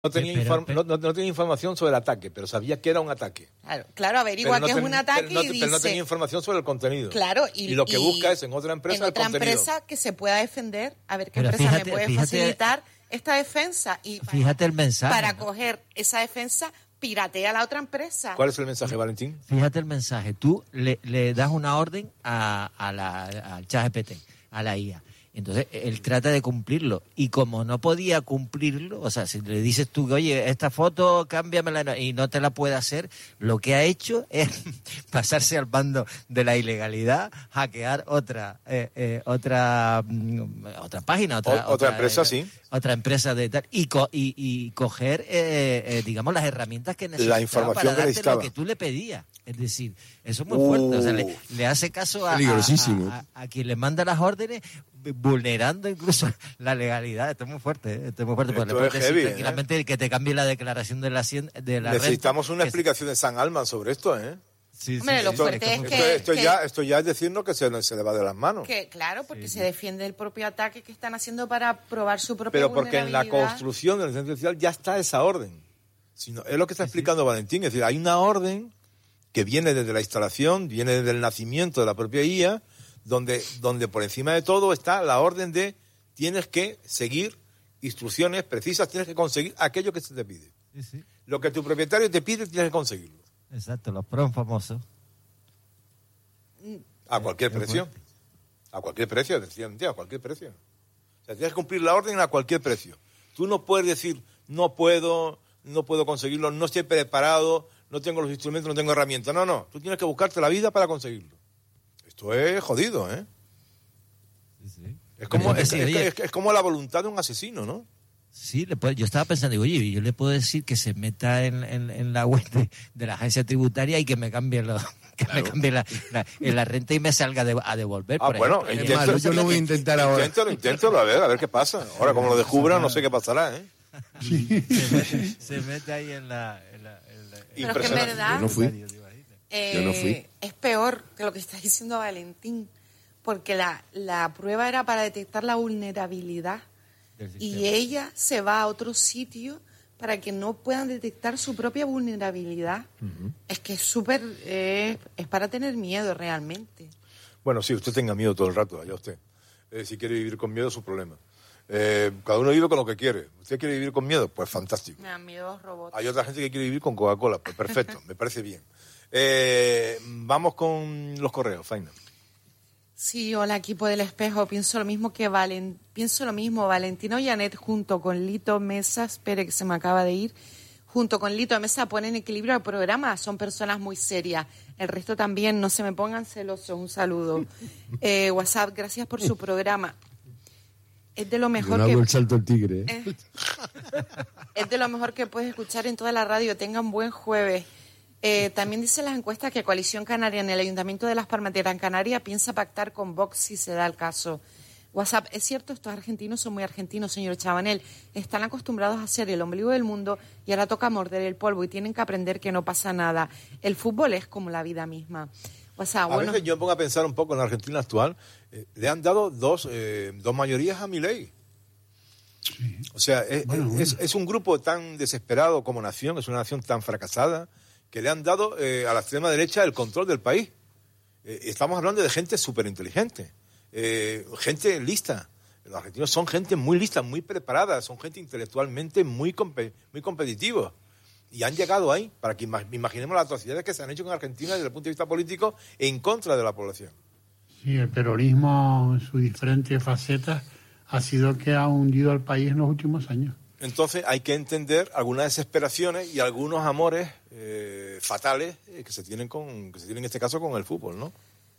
No tenía información sobre el ataque, pero sabía que era un ataque. Claro, averigua que es un ataque y dice... Pero no tenía información sobre el contenido. Claro, y lo que busca es en otra empresa el contenido. En otra empresa que se pueda defender, a ver qué empresa me puede facilitar esta defensa. Y fíjate el mensaje. Para coger esa defensa, piratea a la otra empresa. ¿Cuál es el mensaje, Valentín? Fíjate el mensaje. Tú le das una orden al ChatGPT, a la IA. Entonces, él trata de cumplirlo. Y como no podía cumplirlo, o sea, si le dices tú, oye, esta foto, cámbiamela, y no te la puede hacer, lo que ha hecho es pasarse al bando de la ilegalidad, hackear otra página, otra empresa, sí. Otra empresa de tal, y coger, digamos, las herramientas que necesitaba la información para darte que necesitaba. Lo que tú le pedías. Es decir, eso es muy fuerte. O sea, le hace caso a quien le manda las órdenes, vulnerando incluso la legalidad. Esto es muy fuerte, ¿eh? Esto es muy fuerte. Esto le puedes es decir heavy, tranquilamente que te cambie la declaración de la Necesitamos renta, una explicación de San Alman sobre esto, ¿eh? Sí, hombre, lo fuerte es que... Esto ya es decirnos que se le va de las manos. Claro, porque se defiende el propio ataque que están haciendo para probar su propia vulnerabilidad. Pero porque en la construcción de la inteligencia artificial ya está esa orden. Es lo que está explicando Valentín. Es decir, hay una orden que viene desde la instalación, viene desde el nacimiento de la propia IA, donde por encima de todo está la orden de tienes que seguir instrucciones precisas, tienes que conseguir aquello que se te pide. Sí. Lo que tu propietario te pide, tienes que conseguirlo. Exacto, los PROM famosos. A cualquier precio. A cualquier precio, sencillamente, a cualquier precio. O sea, tienes que cumplir la orden a cualquier precio. Tú no puedes decir, no puedo conseguirlo, no estoy preparado, no tengo los instrumentos, no tengo herramientas. No, tú tienes que buscarte la vida para conseguirlo. Esto es jodido, ¿eh? Sí. Es como la voluntad de un asesino, ¿no? Sí, yo estaba pensando, digo, oye, yo le puedo decir que se meta en la web de la agencia tributaria y que me cambie la renta y me salga a devolver. Bueno, yo lo voy a intentar ahora. Inténtalo, a ver qué pasa. Ahora, como lo descubra, no sé qué pasará, ¿eh? Se mete ahí en la Pero es que en verdad yo no fui. Es peor que lo que está diciendo Valentín, porque la prueba era para detectar la vulnerabilidad y ella se va a otro sitio para que no puedan detectar su propia vulnerabilidad. Uh-huh. Es que es súper... es para tener miedo realmente. Bueno, sí, usted tenga miedo todo el rato, allá usted. Si quiere vivir con miedo, es su problema. Cada uno vive con lo que quiere. ¿Usted quiere vivir con miedo? Pues fantástico. Me dan miedo los robots. Hay otra gente que quiere vivir con Coca-Cola. Pues perfecto, me parece bien. Vamos con los correos, Faina. Sí, hola, equipo del Espejo. Pienso lo mismo, Valentino y Anet junto con Lito Mesa, espere que se me acaba de ir, junto con Lito Mesa ponen equilibrio al programa. Son personas muy serias. El resto también, no se me pongan celosos. Un saludo. WhatsApp, gracias por su programa. Es de lo mejor yo no hago el salto al tigre. Es de lo mejor que puedes escuchar en toda la radio. Tengan buen jueves. También dicen las encuestas que Coalición Canaria en el Ayuntamiento de Las Palmas de Gran Canaria piensa pactar con Vox si se da el caso. WhatsApp, es cierto, estos argentinos son muy argentinos, señor Chabanel. Están acostumbrados a ser el ombligo del mundo y ahora toca morder el polvo y tienen que aprender que no pasa nada. El fútbol es como la vida misma. WhatsApp, a veces yo me pongo a pensar un poco en la Argentina actual. Le han dado dos mayorías a Milei. Sí. O sea, es un grupo tan desesperado como nación, es una nación tan fracasada, que le han dado a la extrema derecha el control del país. Estamos hablando de gente súper inteligente, gente lista. Los argentinos son gente muy lista, muy preparada, son gente intelectualmente muy competitiva. Y han llegado ahí, para que imaginemos las atrocidades que se han hecho en Argentina desde el punto de vista político en contra de la población. Sí, el peronismo en sus diferentes facetas ha sido que ha hundido al país en los últimos años. Entonces hay que entender algunas desesperaciones y algunos amores fatales que se tienen en este caso con el fútbol, ¿no?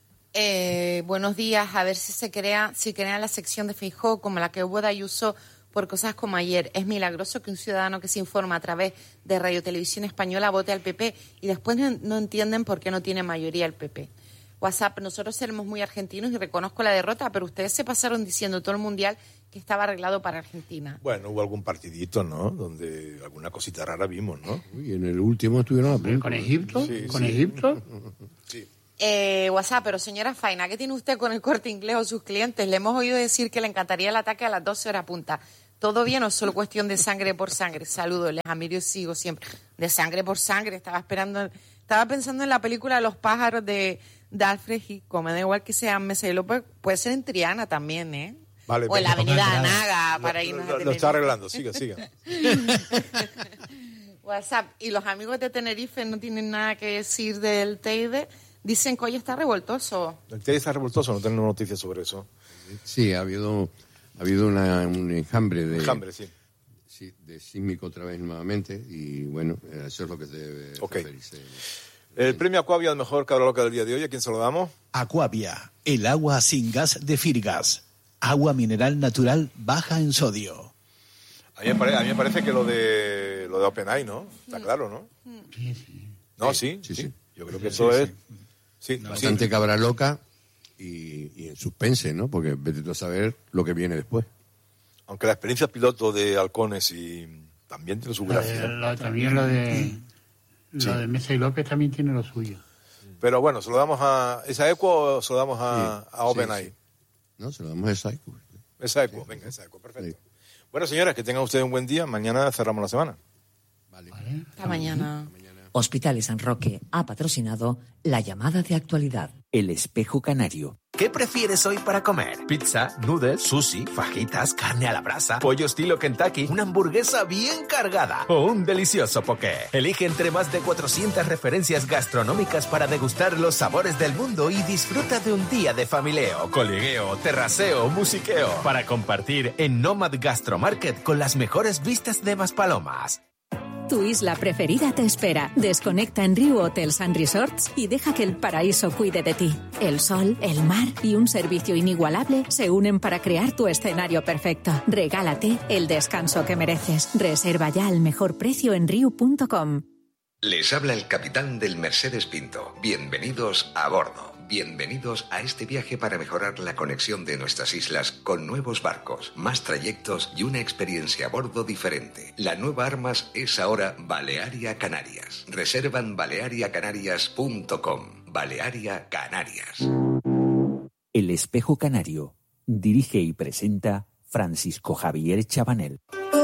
Buenos días, a ver si crean la sección de Feijóo como la que hubo de Ayuso por cosas como ayer. Es milagroso que un ciudadano que se informa a través de Radio Televisión Española vote al PP y después no entienden por qué no tiene mayoría el PP. WhatsApp, nosotros seremos muy argentinos y reconozco la derrota, pero ustedes se pasaron diciendo todo el mundial que estaba arreglado para Argentina. Bueno, hubo algún partidito, ¿no? Donde alguna cosita rara vimos, ¿no? Uy, en el último estuvieron a punto. ¿Con Egipto? Sí, ¿Con sí. Egipto? Sí. WhatsApp, pero señora Faina, ¿qué tiene usted con el Corte Inglés o sus clientes? Le hemos oído decir que le encantaría el ataque a las 12 horas punta. ¿Todo bien o solo cuestión de sangre por sangre? Saludos, les admiro y sigo siempre. De sangre por sangre. Estaba pensando en la película Los pájaros de Alfred Hitchcock. Me da igual que sea Mesa y López. Puede ser en Triana también, ¿eh? Vale, o en la Avenida Anaga para irnos a Tenerife. Lo está arreglando, siga. WhatsApp. Y los amigos de Tenerife no tienen nada que decir del Teide. Dicen que hoy está revoltoso. El Teide está revoltoso, no tenemos noticias sobre eso. Sí, ha habido un enjambre de... Sí. Sí, de sísmico otra vez nuevamente, y bueno, eso es lo que se debe referirse. El premio Aquavia al mejor cabra loca del día de hoy, ¿a quién se lo damos? Aquavia, el agua sin gas de Firgas. Agua mineral natural baja en sodio. A mí me parece que lo de OpenAI, ¿no? Está claro, ¿no? Sí. No, sí. Yo creo que eso es... Sí, bastante cabra loca y en suspense, ¿no? Porque vete tú a saber lo que viene después. Aunque la experiencia piloto de Halcones y también tiene su gracia. También lo de Mesa y López también tiene lo suyo. Pero bueno, ¿se lo damos a Exaequo o se lo damos a OpenAI? Sí. No, se lo damos a Exaequo. Exaequo, venga, Exaequo, perfecto. Sí. Bueno, señoras, que tengan ustedes un buen día. Mañana cerramos la semana. Vale. Hasta mañana. Hospitales San Roque ha patrocinado la llamada de actualidad. El Espejo Canario. ¿Qué prefieres hoy para comer? ¿Pizza, noodles, sushi, fajitas, carne a la brasa, pollo estilo Kentucky, una hamburguesa bien cargada o un delicioso poké? Elige entre más de 400 referencias gastronómicas para degustar los sabores del mundo y disfruta de un día de familieo, colegueo, terraceo, musiqueo para compartir en Nomad Gastro Market con las mejores vistas de Maspalomas. Tu isla preferida te espera. Desconecta en Riu Hotels & Resorts y deja que el paraíso cuide de ti. El sol, el mar y un servicio inigualable se unen para crear tu escenario perfecto. Regálate el descanso que mereces. Reserva ya al mejor precio en riu.com. Les habla el capitán del Mercedes Pinto. Bienvenidos a bordo. Bienvenidos a este viaje para mejorar la conexión de nuestras islas con nuevos barcos, más trayectos y una experiencia a bordo diferente. La nueva Armas es ahora Balearia Canarias. Reserva en baleariacanarias.com. Balearia Canarias. El Espejo Canario. Dirige y presenta Francisco Javier Chabanel.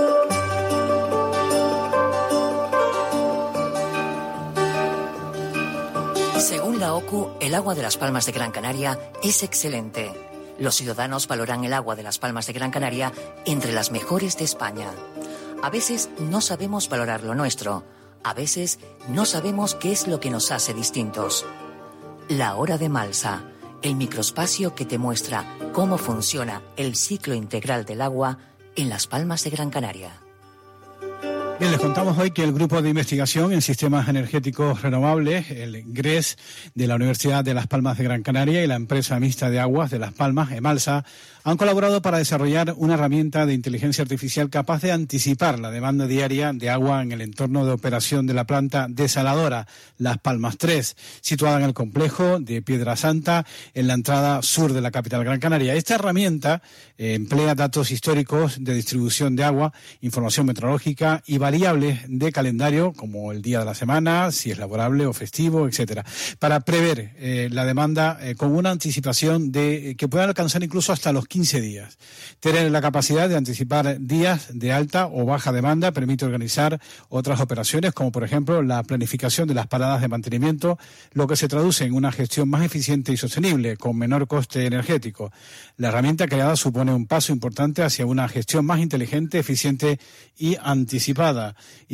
Según la OCU, el agua de Las Palmas de Gran Canaria es excelente. Los ciudadanos valoran el agua de Las Palmas de Gran Canaria entre las mejores de España. A veces no sabemos valorar lo nuestro. A veces no sabemos qué es lo que nos hace distintos. La Hora de Malsa, el microespacio que te muestra cómo funciona el ciclo integral del agua en Las Palmas de Gran Canaria. Bien, les contamos hoy que el Grupo de Investigación en Sistemas Energéticos Renovables, el GRES, de la Universidad de Las Palmas de Gran Canaria y la empresa mixta de aguas de Las Palmas, Emalsa, han colaborado para desarrollar una herramienta de inteligencia artificial capaz de anticipar la demanda diaria de agua en el entorno de operación de la planta desaladora Las Palmas 3, situada en el complejo de Piedra Santa, en la entrada sur de la capital Gran Canaria. Esta herramienta emplea datos históricos de distribución de agua, información meteorológica y variables de calendario, como el día de la semana, si es laborable o festivo, etcétera, para prever la demanda con una anticipación que pueda alcanzar incluso hasta los 15 días. Tener la capacidad de anticipar días de alta o baja demanda permite organizar otras operaciones, como por ejemplo la planificación de las paradas de mantenimiento, lo que se traduce en una gestión más eficiente y sostenible, con menor coste energético. La herramienta creada supone un paso importante hacia una gestión más inteligente, eficiente y anticipada.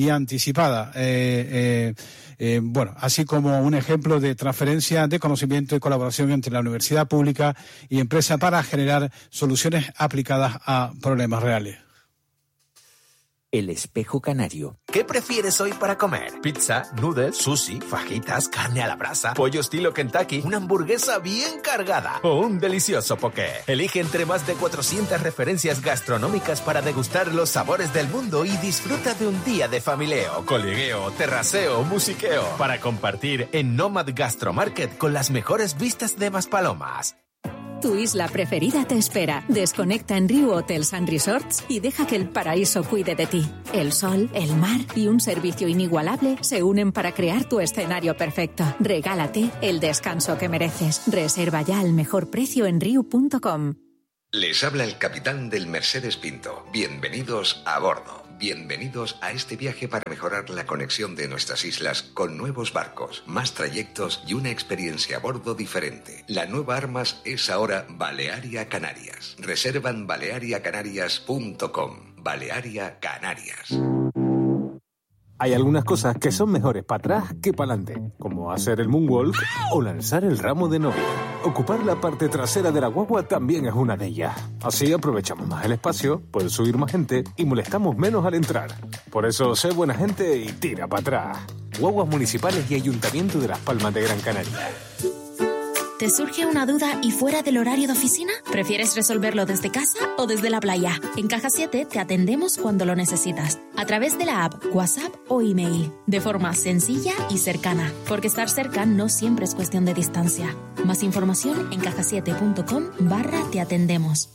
Bueno, así como un ejemplo de transferencia de conocimiento y colaboración entre la universidad pública y empresa para generar soluciones aplicadas a problemas reales. El Espejo Canario. ¿Qué prefieres hoy para comer? ¿Pizza, noodles, sushi, fajitas, carne a la brasa, pollo estilo Kentucky, una hamburguesa bien cargada o un delicioso poké? Elige entre más de 400 referencias gastronómicas para degustar los sabores del mundo y disfruta de un día de familieo, colegueo, terraceo, musiqueo para compartir en Nomad Gastro Market con las mejores vistas de Maspalomas. Tu isla preferida te espera. Desconecta en Riu Hotels & Resorts y deja que el paraíso cuide de ti. El sol, el mar y un servicio inigualable se unen para crear tu escenario perfecto. Regálate el descanso que mereces. Reserva ya al mejor precio en riu.com. Les habla el capitán del Mercedes Pinto. Bienvenidos a bordo. Bienvenidos a este viaje para mejorar la conexión de nuestras islas con nuevos barcos, más trayectos y una experiencia a bordo diferente. La nueva Armas es ahora Balearia Canarias. Reserva en baleariacanarias.com. Balearia Canarias. Hay algunas cosas que son mejores para atrás que para adelante, como hacer el moonwalk o lanzar el ramo de novia. Ocupar la parte trasera de la guagua también es una de ellas. Así aprovechamos más el espacio, puede subir más gente y molestamos menos al entrar. Por eso, sé buena gente y tira para atrás. Guaguas municipales y Ayuntamiento de Las Palmas de Gran Canaria. ¿Te surge una duda y fuera del horario de oficina? ¿Prefieres resolverlo desde casa o desde la playa? En Caja 7 te atendemos cuando lo necesitas, a través de la app, WhatsApp o email, de forma sencilla y cercana, porque estar cerca no siempre es cuestión de distancia. Más información en cajasiete.com/te atendemos.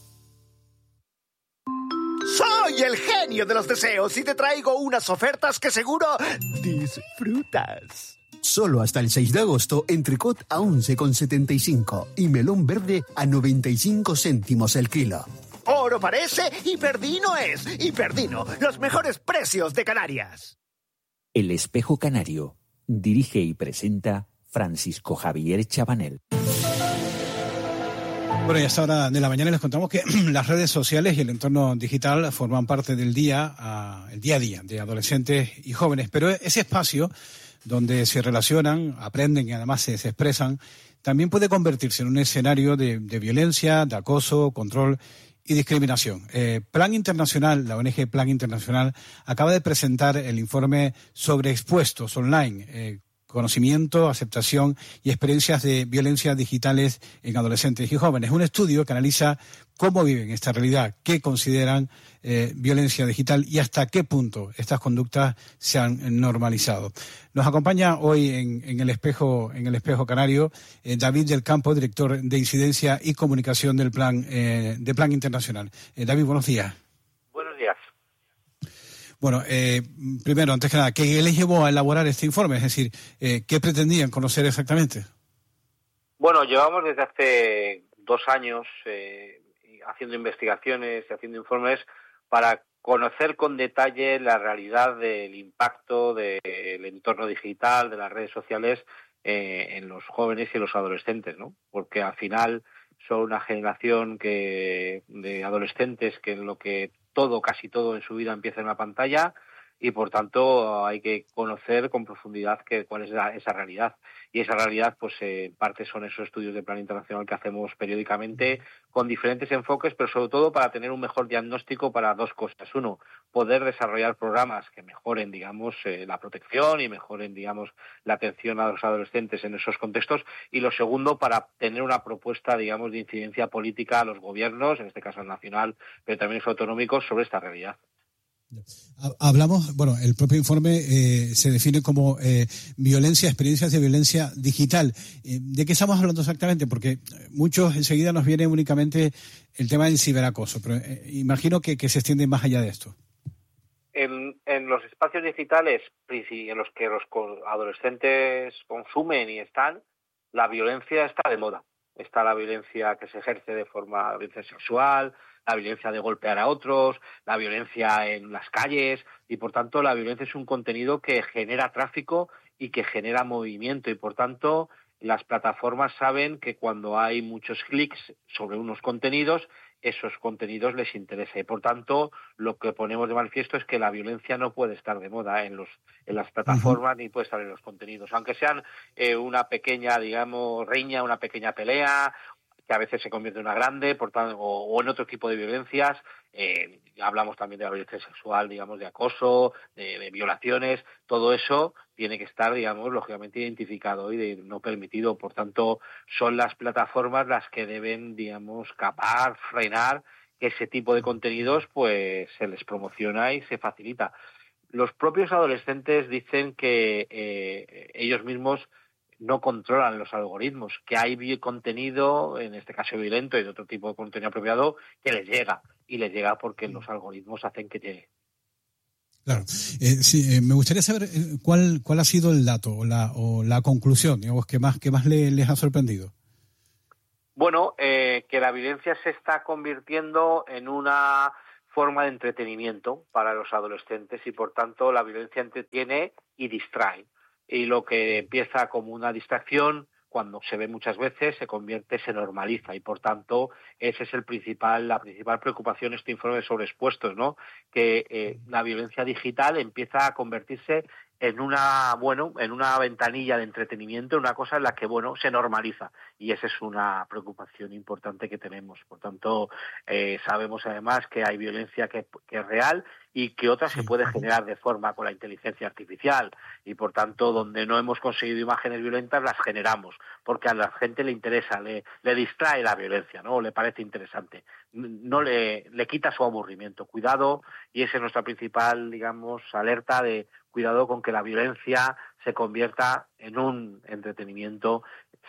Soy el genio de los deseos y te traigo unas ofertas que seguro disfrutas. Solo hasta el 6 de agosto, entrecot a 11,75 y melón verde a 95 céntimos el kilo. Oro parece y Perdino es. Y Perdino, los mejores precios de Canarias. El Espejo Canario. Dirige y presenta Francisco Javier Chabanel. Bueno, y a esta hora de la mañana les contamos que las redes sociales y el entorno digital forman parte del el día a día de adolescentes y jóvenes, pero ese espacio donde se relacionan, aprenden y además se expresan, también puede convertirse en un escenario de violencia, de acoso, control y discriminación. Plan Internacional, la ONG Plan Internacional, acaba de presentar el informe sobre expuestos online, conocimiento, aceptación y experiencias de violencia digitales en adolescentes y jóvenes. Un estudio que analiza cómo viven esta realidad, qué consideran violencia digital y hasta qué punto estas conductas se han normalizado. Nos acompaña hoy en el espejo canario David del Campo, director de Incidencia y Comunicación del Plan Internacional. David, buenos días. Buenos días. Bueno, primero, antes que nada, ¿qué les llevó a elaborar este informe? Es decir, ¿qué pretendían conocer exactamente? Bueno, llevamos desde hace 2 años haciendo investigaciones y haciendo informes para conocer con detalle la realidad del impacto del entorno digital, de las redes sociales en los jóvenes y los adolescentes, ¿no? Porque al son una generación de adolescentes que en lo que casi todo en su vida empieza en la pantalla y por tanto hay que conocer con profundidad cuál es esa realidad. Y esa realidad, pues en parte son esos estudios de Plan Internacional que hacemos periódicamente con diferentes enfoques, pero sobre todo para tener un mejor diagnóstico para 2 cosas. Uno, poder desarrollar programas que mejoren, la protección y mejoren, la atención a los adolescentes en esos contextos. Y lo segundo, para tener una propuesta, de incidencia política a los gobiernos, en este caso al nacional, pero también los autonómicos, sobre esta realidad. Hablamos, el propio informe se define como experiencias de violencia digital. ¿De qué estamos hablando exactamente? Porque muchos enseguida nos viene únicamente el tema del ciberacoso, pero imagino que se extiende más allá de esto. En los espacios digitales en los que los adolescentes consumen y están, la violencia está de moda. Está la violencia que se ejerce de forma violencia sexual, la violencia de golpear a otros, la violencia en las calles y, por tanto, la violencia es un contenido que genera tráfico y que genera movimiento y, por tanto, las plataformas saben que cuando hay muchos clics sobre unos contenidos, esos contenidos les interesa y, por tanto, lo que ponemos de manifiesto es que la violencia no puede estar de moda en las plataformas ni puede estar en los contenidos, aunque sean una pequeña, riña, una pequeña pelea, que a veces se convierte en una grande, por tanto, o en otro tipo de violencias. Hablamos también de la violencia sexual, de acoso, de violaciones. Todo eso tiene que estar, lógicamente identificado y de no permitido. Por tanto, son las plataformas las que deben, capar, frenar que ese tipo de contenidos pues se les promociona y se facilita. Los propios adolescentes dicen que ellos mismos no controlan los algoritmos, que hay contenido, en este caso violento y de otro tipo de contenido apropiado, que les llega, y les llega porque los algoritmos hacen que llegue. Claro. Me gustaría saber cuál ha sido el dato o la conclusión, que más les ha sorprendido. Bueno, que la violencia se está convirtiendo en una forma de entretenimiento para los adolescentes y, por tanto, la violencia entretiene y distrae. Y lo que empieza como una distracción, cuando se ve muchas veces, se normaliza y, por tanto, ese es la principal preocupación de este informe sobre expuestos, ¿no? Que la violencia digital empieza a convertirse en una ventanilla de entretenimiento, una cosa en la que, se normaliza. Y esa es una preocupación importante que tenemos. Por tanto, sabemos además que hay violencia que es real y que otra se puede generar de forma con la inteligencia artificial. Y, por tanto, donde no hemos conseguido imágenes violentas, las generamos. Porque a la gente le interesa, le distrae la violencia, ¿no? Le parece interesante. No le quita su aburrimiento. Cuidado, y esa es nuestra principal, alerta de cuidado con que la violencia se convierta en un entretenimiento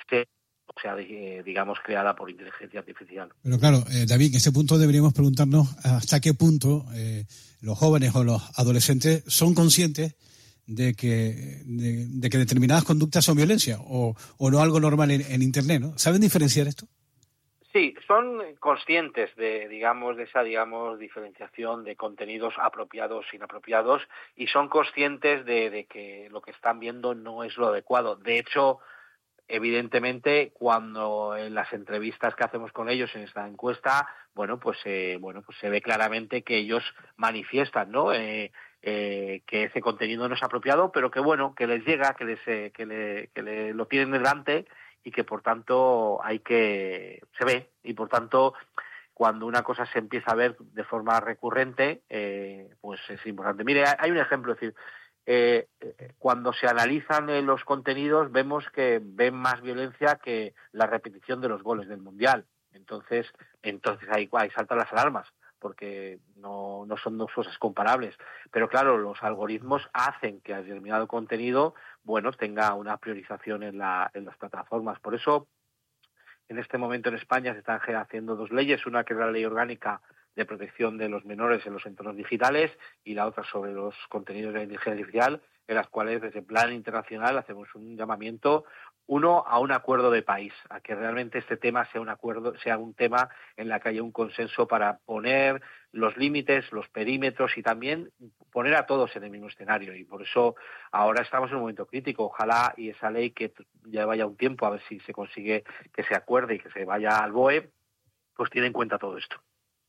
creada por inteligencia artificial. Pero claro, David, en ese punto deberíamos preguntarnos hasta qué punto los jóvenes o los adolescentes son conscientes de que determinadas conductas son violencia o no algo normal en Internet, ¿no? ¿Saben diferenciar esto? Sí, son conscientes de esa diferenciación de contenidos apropiados, inapropiados, y son conscientes de que lo que están viendo no es lo adecuado. De hecho, evidentemente, cuando en las entrevistas que hacemos con ellos en esta encuesta, se ve claramente que ellos manifiestan, ¿no? Que ese contenido no es apropiado, pero que les llega, que lo tienen delante y que, por tanto, se ve, y por tanto, cuando una cosa se empieza a ver de forma recurrente, es importante. Mire, hay un ejemplo, es decir, cuando se analizan los contenidos vemos que ven más violencia que la repetición de los goles del Mundial. Entonces ahí saltan las alarmas, porque no son dos cosas comparables. Pero claro, los algoritmos hacen que determinado contenido, tenga una priorización en las plataformas. Por eso, en este momento en España se están haciendo dos leyes, una que es la Ley Orgánica de Protección de los Menores en los Entornos Digitales y la otra sobre los contenidos de la inteligencia artificial, en las cuales desde el plan internacional hacemos un llamamiento, a un acuerdo de país, a que realmente este tema sea un tema en la que haya un consenso para poner los límites, los perímetros y también poner a todos en el mismo escenario. Y por eso ahora estamos en un momento crítico. Ojalá y esa ley, que ya vaya un tiempo a ver si se consigue que se acuerde y que se vaya al BOE, pues tiene en cuenta todo esto.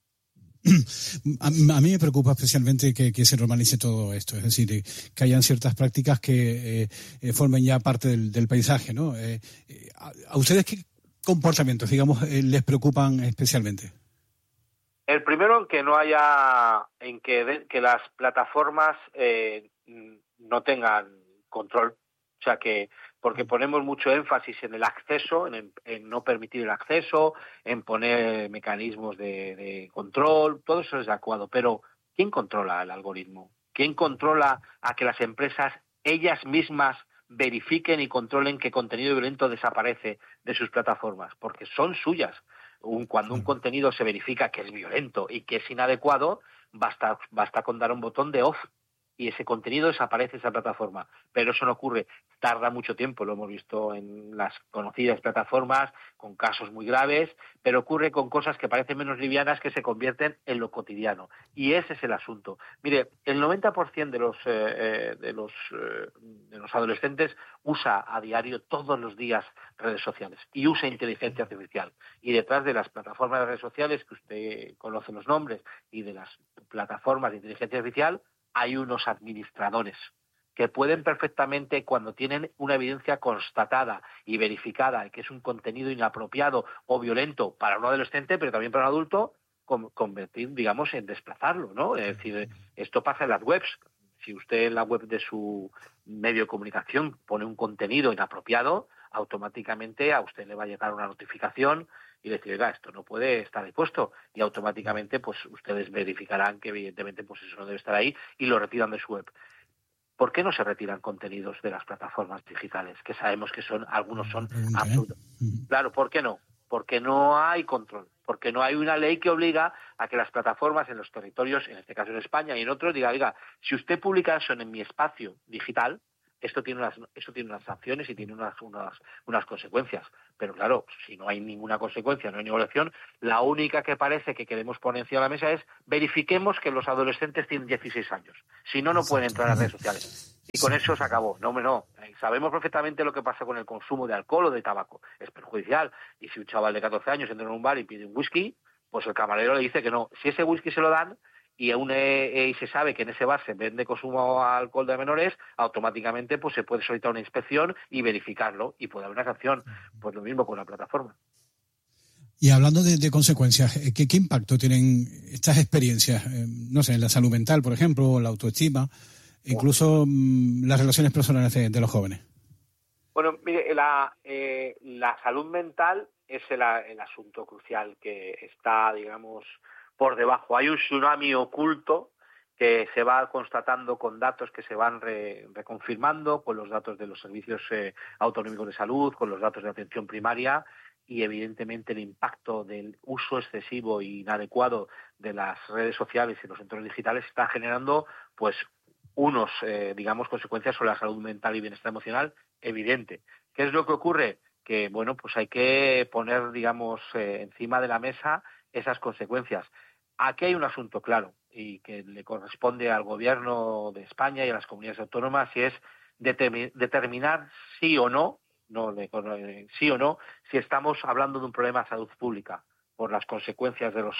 A mí me preocupa especialmente que se normalice todo esto, es decir, que hayan ciertas prácticas que formen ya parte del paisaje, ¿no? ¿A ustedes qué comportamientos, les preocupan especialmente? El primero, que no haya, que las plataformas no tengan control, o sea porque ponemos mucho énfasis en el acceso, en no permitir el acceso, en poner mecanismos de control, todo eso es adecuado, pero ¿quién controla el algoritmo? ¿Quién controla a que las empresas ellas mismas verifiquen y controlen qué contenido violento desaparece de sus plataformas? Porque son suyas. Cuando un contenido se verifica que es violento y que es inadecuado, basta con dar un botón de off y ese contenido desaparece de esa plataforma. Pero eso no ocurre, tarda mucho tiempo, lo hemos visto en las conocidas plataformas, con casos muy graves, pero ocurre con cosas que parecen menos livianas que se convierten en lo cotidiano. Y ese es el asunto. Mire, el 90% de los adolescentes usa a diario, todos los días, redes sociales y usa inteligencia artificial. Y detrás de las plataformas de redes sociales, que usted conoce los nombres, y de las plataformas de inteligencia artificial, hay unos administradores que pueden perfectamente, cuando tienen una evidencia constatada y verificada de que es un contenido inapropiado o violento para un adolescente, pero también para un adulto, convertir, en desplazarlo, ¿no? Es decir, esto pasa en las webs. Si usted en la web de su medio de comunicación pone un contenido inapropiado, automáticamente a usted le va a llegar una notificación y le decir, esto no puede estar ahí puesto, y automáticamente pues ustedes verificarán que evidentemente pues eso no debe estar ahí y lo retiran de su web. ¿Por qué no se retiran contenidos de las plataformas digitales? Que sabemos que algunos son absurdos. Claro, ¿por qué no? Porque no hay control, porque no hay una ley que obliga a que las plataformas en los territorios, en este caso en España y en otros, diga, si usted publica eso en mi espacio digital, esto tiene unas sanciones y tiene unas consecuencias. Pero claro, si no hay ninguna consecuencia, no hay ninguna elección, la única que parece que queremos poner encima de la mesa es verifiquemos que los adolescentes tienen 16 años. Si no, no pueden entrar a las redes sociales. Y con eso se acabó. No. Sabemos perfectamente lo que pasa con el consumo de alcohol o de tabaco. Es perjudicial. Y si un chaval de 14 años entra en un bar y pide un whisky, pues el camarero le dice que no. Si ese whisky se lo dan y se sabe que en ese bar se vende consumo de alcohol de menores, automáticamente pues se puede solicitar una inspección y verificarlo y puede haber una sanción. Pues lo mismo con la plataforma. Y hablando de consecuencias, ¿qué impacto tienen estas experiencias? No sé, en la salud mental, por ejemplo, la autoestima, incluso las relaciones personales de los jóvenes. Bueno, mire, la salud mental es el asunto crucial que está, digamos, por debajo. Hay un tsunami oculto que se va constatando con datos que se van reconfirmando, con los datos de los servicios autonómicos de salud, con los datos de atención primaria, y evidentemente el impacto del uso excesivo e inadecuado de las redes sociales y los entornos digitales está generando pues consecuencias sobre la salud mental y bienestar emocional evidente. ¿Qué es lo que ocurre? Que bueno, pues hay que poner encima de la mesa esas consecuencias. Aquí hay un asunto claro y que le corresponde al Gobierno de España y a las comunidades autónomas, y es determinar sí o no, si estamos hablando de un problema de salud pública por las consecuencias de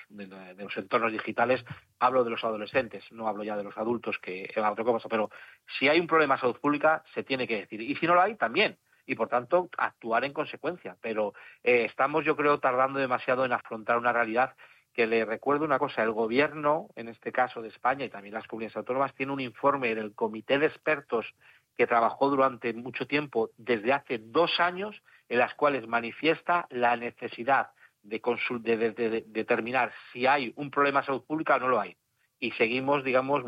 los entornos digitales. Hablo de los adolescentes, no hablo ya de los adultos, que es otra cosa, pero si hay un problema de salud pública se tiene que decir, y si no lo hay también, y por tanto actuar en consecuencia. Pero estamos, yo creo, tardando demasiado en afrontar una realidad que, le recuerdo una cosa, el Gobierno, en este caso de España y también las comunidades autónomas, tiene un informe del Comité de Expertos que trabajó durante mucho tiempo, desde hace 2 años, en las cuales manifiesta la necesidad de determinar si hay un problema de salud pública o no lo hay. Y seguimos,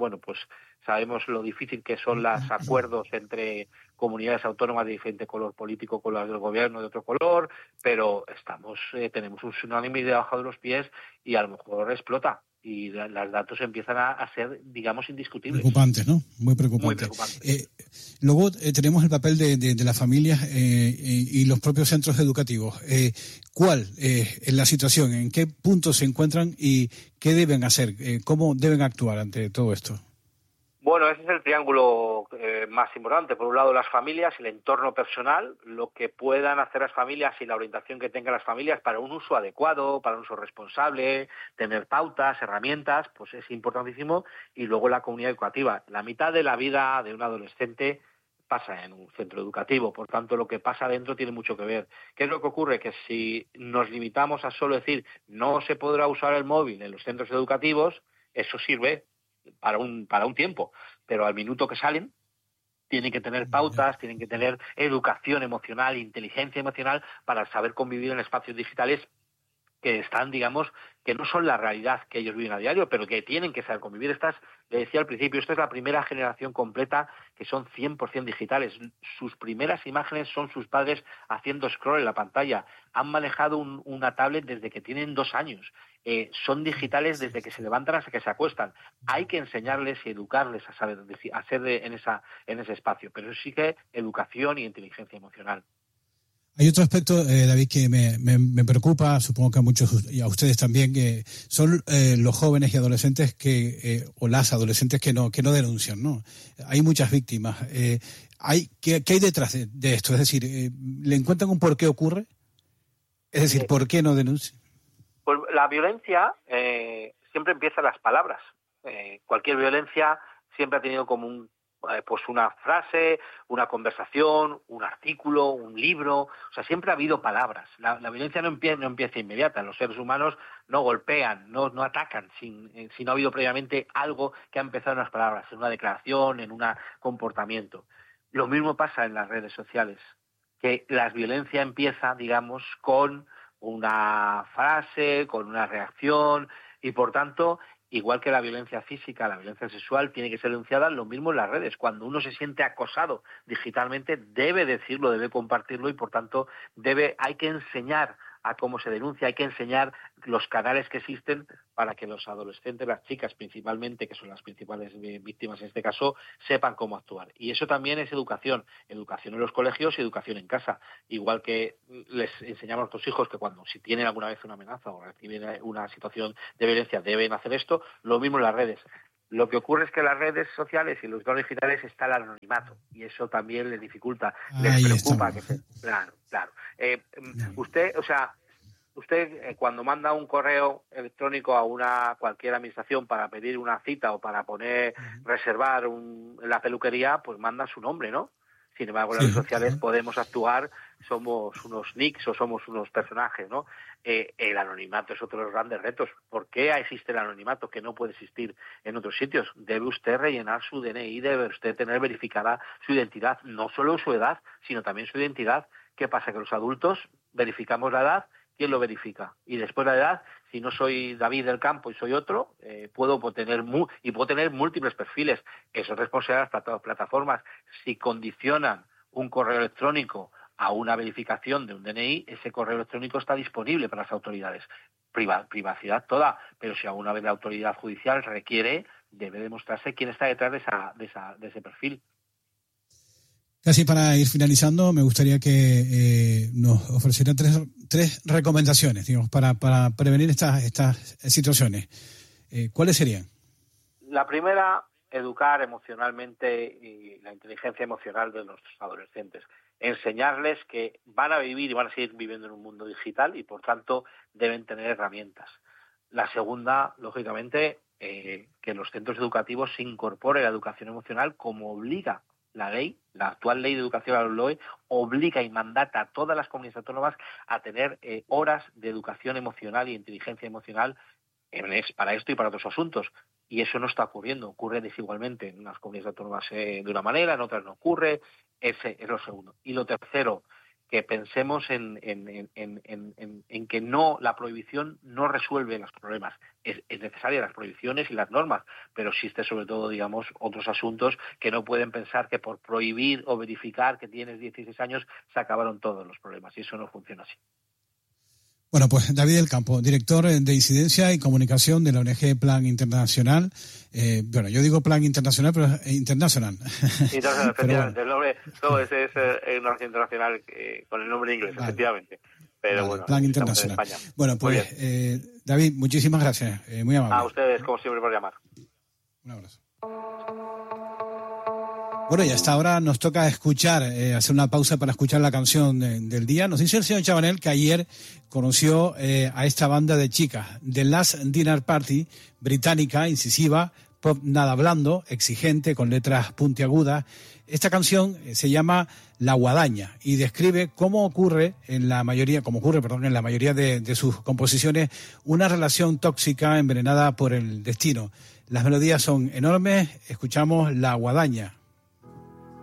sabemos lo difícil que son los acuerdos entre comunidades autónomas de diferente color político con las del gobierno de otro color, pero tenemos un tsunami debajo de los pies y a lo mejor explota. Y los datos empiezan a ser, indiscutibles. Preocupantes, ¿no? Muy preocupantes. Muy preocupantes. Luego tenemos el papel de las familias y los propios centros educativos. ¿Cuál es la situación? ¿En qué punto se encuentran y qué deben hacer? ¿Cómo deben actuar ante todo esto? Bueno, ese es el triángulo más importante. Por un lado, las familias, el entorno personal, lo que puedan hacer las familias y la orientación que tengan las familias para un uso adecuado, para un uso responsable, tener pautas, herramientas, pues es importantísimo. Y luego la comunidad educativa. La mitad de la vida de un adolescente pasa en un centro educativo, por tanto lo que pasa dentro tiene mucho que ver. ¿Qué es lo que ocurre? Que si nos limitamos a solo decir no se podrá usar el móvil en los centros educativos, eso sirve para un tiempo, pero al minuto que salen tienen que tener pautas, tienen que tener educación emocional, inteligencia emocional para saber convivir en espacios digitales que están, que no son la realidad que ellos viven a diario, pero que tienen que saber convivir. Le decía al principio, esta es la primera generación completa que son 100% digitales. Sus primeras imágenes son sus padres haciendo scroll en la pantalla. Han manejado una tablet desde que tienen 2 años. Son digitales desde que se levantan hasta que se acuestan. Hay que enseñarles y educarles a saber hacer en ese espacio, pero eso sí que educación y inteligencia emocional. Hay otro aspecto, David, que me preocupa, supongo que a muchos y a ustedes también, que son los jóvenes y adolescentes o las adolescentes que no denuncian, ¿no? Hay muchas víctimas. ¿Qué hay detrás de esto? Es decir, ¿le encuentran un por qué ocurre? Es decir, ¿por qué no denuncian? Pues la violencia siempre empieza en las palabras. Cualquier violencia siempre ha tenido como una frase, una conversación, un artículo, un libro. O sea, siempre ha habido palabras. La violencia no empieza inmediata. Los seres humanos no golpean, no atacan si no ha habido previamente algo que ha empezado en las palabras, en una declaración, en un comportamiento. Lo mismo pasa en las redes sociales, que la violencia empieza, con una frase, con una reacción, y por tanto, igual que la violencia física, la violencia sexual tiene que ser denunciada, lo mismo en las redes. Cuando uno se siente acosado digitalmente, debe decirlo, debe compartirlo, y por tanto hay que enseñar a cómo se denuncia, hay que enseñar los canales que existen para que los adolescentes, las chicas principalmente, que son las principales víctimas en este caso, sepan cómo actuar. Y eso también es educación en los colegios y educación en casa. Igual que les enseñamos a nuestros hijos que si tienen alguna vez una amenaza o reciben una situación de violencia deben hacer esto, lo mismo en las redes. Lo que ocurre es que en las redes sociales y los entornos digitales está el anonimato y eso también les dificulta, les preocupa. Claro. Usted cuando manda un correo electrónico a cualquier administración para pedir una cita o para reservar la peluquería, pues manda su nombre, ¿no? Sin embargo, en las redes sociales podemos actuar, somos unos nicks o somos unos personajes, ¿no? El anonimato es otro de los grandes retos. ¿Por qué existe el anonimato que no puede existir en otros sitios? Debe usted rellenar su DNI, debe usted tener verificada su identidad, no solo su edad, sino también su identidad. ¿Qué pasa? Que los adultos verificamos la edad, ¿quién lo verifica? Y después la edad, si no soy David del Campo y soy otro, puedo tener múltiples perfiles. Eso es responsabilidad de las plataformas. Si condicionan un correo electrónico a una verificación de un DNI, ese correo electrónico está disponible para las autoridades. Privacidad toda, pero si alguna vez la autoridad judicial requiere, debe demostrarse quién está detrás de ese perfil. Casi para ir finalizando, me gustaría que nos ofrecieran tres recomendaciones, digamos, para prevenir estas situaciones. ¿Cuáles serían? La primera, educar emocionalmente y la inteligencia emocional de nuestros adolescentes. Enseñarles que van a vivir y van a seguir viviendo en un mundo digital y, por tanto, deben tener herramientas. La segunda, lógicamente, que en los centros educativos se incorpore la educación emocional como obliga la ley, la actual ley de educación a la LOE, obliga y mandata a todas las comunidades autónomas a tener horas de educación emocional y inteligencia emocional para esto y para otros asuntos. Y eso no está ocurriendo, ocurre desigualmente. En unas comunidades autónomas de una manera, en otras no ocurre. Ese es lo segundo. Y lo tercero, que pensemos en que la prohibición no resuelve los problemas. Es necesaria las prohibiciones y las normas, pero existe sobre todo, digamos, otros asuntos que no pueden pensar que por prohibir o verificar que tienes 16 años se acabaron todos los problemas, y eso no funciona así. Bueno, pues David del Campo, director de Incidencia y Comunicación de la ONG Plan Internacional. Yo digo Plan Internacional, pero es Internacional. Internacional, efectivamente. El nombre, es una organización internacional con el nombre inglés, efectivamente. Pero bueno, Plan Internacional. En España. Bueno, pues David, muchísimas gracias. Muy amable. A ustedes, como siempre, por llamar. Un abrazo. Bueno, y hasta ahora nos toca escuchar, hacer una pausa para escuchar la canción del día. Nos dice el señor Chabanel que ayer conoció a esta banda de chicas, The Last Dinner Party, británica, incisiva, pop nada blando, exigente, con letras puntiagudas. Esta canción se llama La Guadaña y describe cómo ocurre en la mayoría de sus composiciones una relación tóxica envenenada por el destino. Las melodías son enormes, escuchamos La Guadaña.